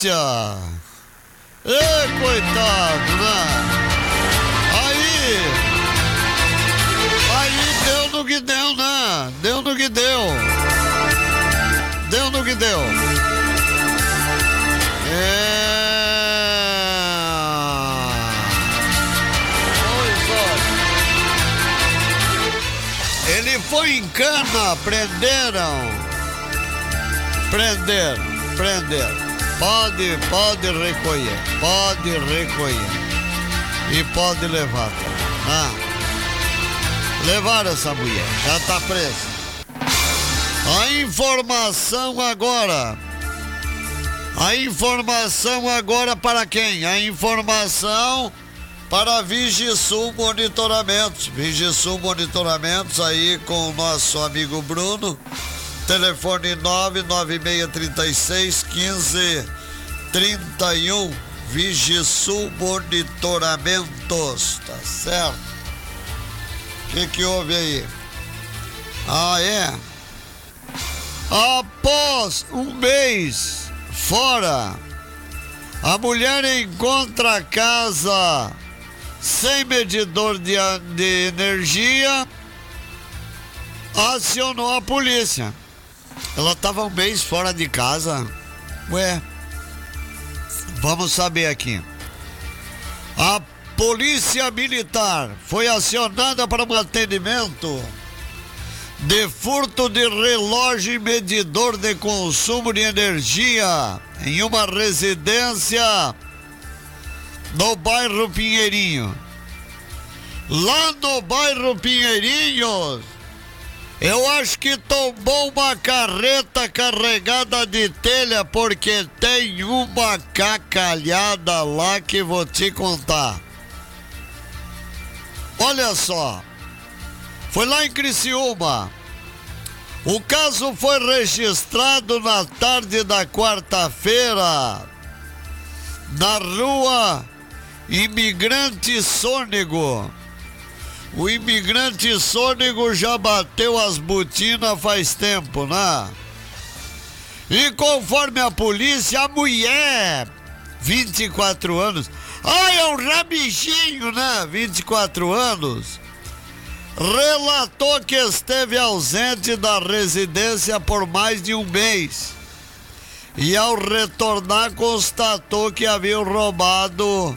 Ê, coitado, né? Aí deu no que deu, né? Deu no que deu. Deu no que deu. Ele foi em cana, prenderam. Pode recolher. E pode levar também. Levaram essa mulher, já tá presa. A informação agora para quem? A informação para a Vigisul Monitoramentos. Vigisul Monitoramentos aí com o nosso amigo Bruno. Telefone 996361531. Vigisul Monitoramentos, tá certo? O que houve aí? Após um mês fora, a mulher encontra a casa sem medidor de energia, acionou a polícia. Ela estava um mês fora de casa. Vamos saber aqui. A Polícia Militar foi acionada para um atendimento de furto de relógio e medidor de consumo de energia em uma residência no bairro Pinheirinho. Lá no bairro Pinheirinhos, eu acho que tombou uma carreta carregada de telha, porque tem uma cacalhada lá que vou te contar. Olha só, foi lá em Criciúma. O caso foi registrado na tarde da quarta-feira, na rua Imigrante Sônego. O imigrante Sônego já bateu as botinas faz tempo, né? E conforme a polícia, a mulher, 24 anos, é um rabichinho, né? 24 anos, relatou que esteve ausente da residência por mais de um mês. E ao retornar, constatou que haviam roubado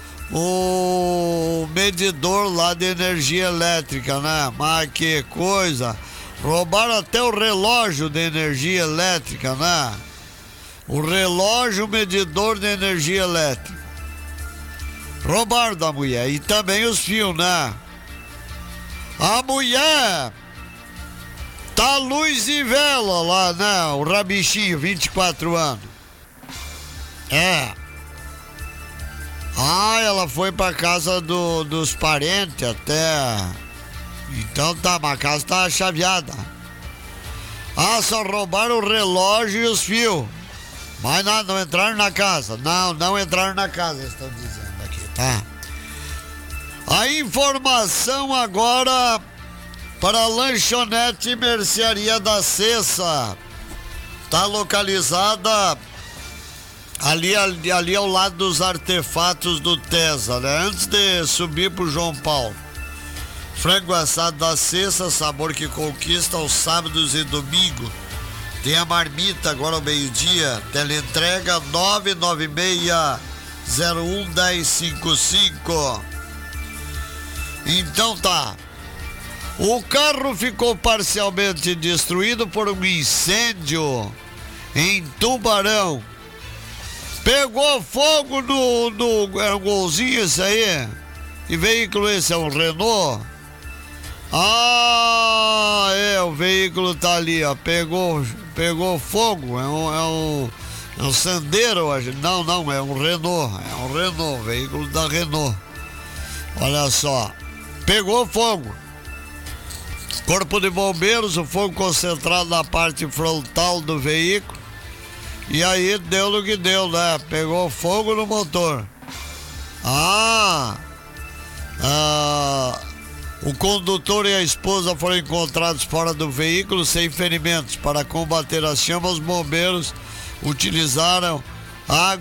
o medidor lá de energia elétrica, né? Mas que coisa! Roubaram até o relógio de energia elétrica, né? O relógio medidor de energia elétrica. Roubaram da mulher. E também os fios, né? A mulher tá luz e vela lá, né? O rabichinho, 24 anos. Ela foi pra casa dos parentes até. Então tá, mas a casa tá chaveada. Só roubaram o relógio e os fios. Mas não entraram na casa. Não entraram na casa, estão dizendo aqui, tá? A informação agora para a lanchonete Mercearia da Cessa. Tá localizada ali ao lado dos artefatos do Tesa, né? Antes de subir pro João Paulo. Frango assado da Cessa, sabor que conquista aos sábados e domingos. Tem a marmita agora ao meio-dia. Teleentrega 996011055. Então tá. O carro ficou parcialmente destruído por um incêndio em Tubarão. Pegou fogo no é um golzinho esse aí? Que veículo esse? É um Renault? O veículo tá ali, ó. Pegou fogo. É um Sandero, não, é um Renault. É um Renault, veículo da Renault. Olha só. Pegou fogo. Corpo de bombeiros, o fogo concentrado na parte frontal do veículo. E aí deu no que deu, né? Pegou fogo no motor. O condutor e a esposa foram encontrados fora do veículo sem ferimentos. Para combater as chamas, os bombeiros utilizaram Ah,